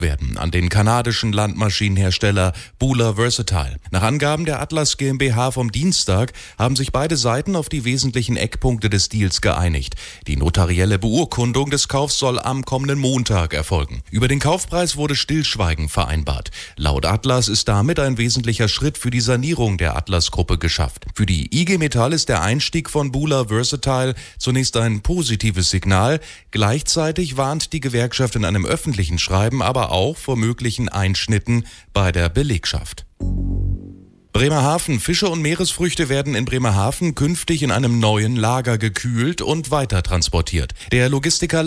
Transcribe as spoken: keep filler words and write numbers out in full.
werden an den kanadischen Landmaschinenhersteller Buhler Versatile. Nach Angaben der Atlas GmbH vom Dienstag haben sich beide Seiten auf die wesentlichen Eckpunkte des Deals geeinigt. Die notarielle Beurkundung des Kaufs soll am kommenden Montag erfolgen. Über den Kaufpreis wurde Stillschweigen vereinbart. Laut Atlas ist damit ein wesentlicher Schritt für die Sanierung der Atlas-Gruppe geschafft. Für die I G Metall ist der Einstieg von Buhler Versatile zunächst ein positives Signal. Gleichzeitig warnt die Gewerkschaft in einem öffentlichen Schreiben aber auch vor möglichen Einschnitten bei der Belegschaft. Bremerhaven. Fische und Meeresfrüchte werden in Bremerhaven künftig in einem neuen Lager gekühlt und weitertransportiert. Der Logistiker